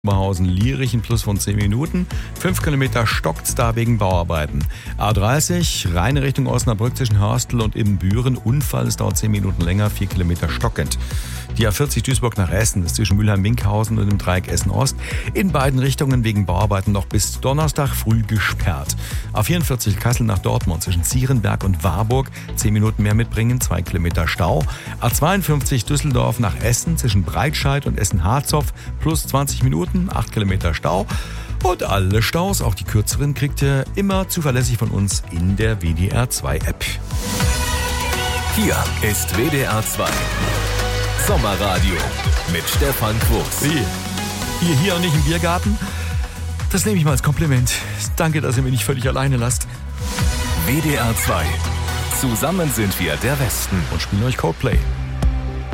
Oberhausen-Lierichen plus von 10 Minuten. 5 Kilometer stockt's da wegen Bauarbeiten. A30, reine Richtung Osnabrück zwischen Hörstel und Ibbenbüren. Unfall, es dauert 10 Minuten länger, 4 Kilometer stockend. Die A40 Duisburg nach Essen ist zwischen Mülheim-Winkhausen und dem Dreieck Essen-Ost in beiden Richtungen wegen Bauarbeiten noch bis Donnerstag früh gesperrt. A44 Kassel nach Dortmund zwischen Zierenberg und Warburg 10 Minuten mehr mitbringen, 2 Kilometer Stau. A52 Düsseldorf nach Essen zwischen Breitscheid und Essen-Harzopf plus 20 Minuten, 8 Kilometer Stau. Und alle Staus, auch die kürzeren, kriegt ihr immer zuverlässig von uns in der WDR 2 App. Hier ist WDR 2 Sommerradio mit Stefan Quos. Wie? Hier und nicht im Biergarten? Das nehme ich mal als Kompliment. Danke, dass ihr mich nicht völlig alleine lasst. WDR 2. Zusammen sind wir der Westen. Und spielen euch Coldplay.